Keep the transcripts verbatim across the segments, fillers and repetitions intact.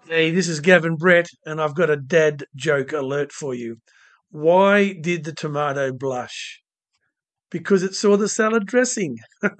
Hey, this is Gavin Brett, and I've got a dad joke alert for you. Why did the tomato blush? Because it saw the salad dressing.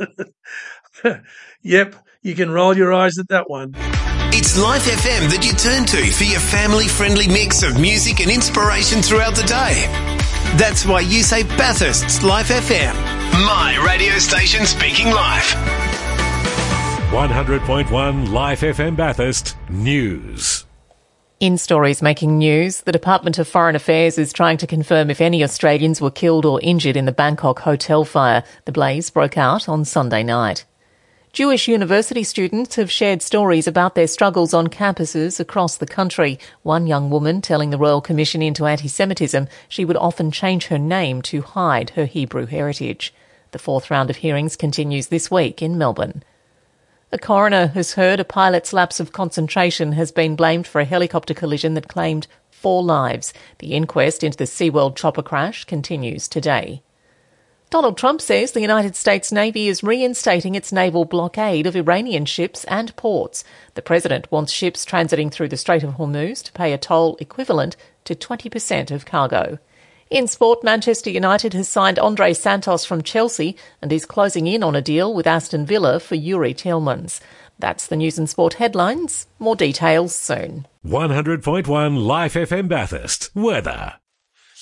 Yep, you can roll your eyes at that one. It's Life F M that you turn to for your family-friendly mix of music and inspiration throughout the day. That's why you say Bathurst's Life F M. My radio station speaking life. one hundred point one Life F M Bathurst News. In stories making news, the Department of Foreign Affairs is trying to confirm if any Australians were killed or injured in the Bangkok hotel fire. The blaze broke out on Sunday night. Jewish university students have shared stories about their struggles on campuses across the country. One young woman telling the Royal Commission into Anti-Semitism she would often change her name to hide her Hebrew heritage. The fourth round of hearings continues this week in Melbourne. A coroner has heard a pilot's lapse of concentration has been blamed for a helicopter collision that claimed four lives. The inquest into the SeaWorld chopper crash continues today. Donald Trump says the United States Navy is reinstating its naval blockade of Iranian ships and ports. The president wants ships transiting through the Strait of Hormuz to pay a toll equivalent to twenty percent of cargo. In sport, Manchester United has signed Andre Santos from Chelsea and is closing in on a deal with Aston Villa for Yuri Tillmans. That's the news and sport headlines. More details soon. one hundred point one Life F M Bathurst. Weather.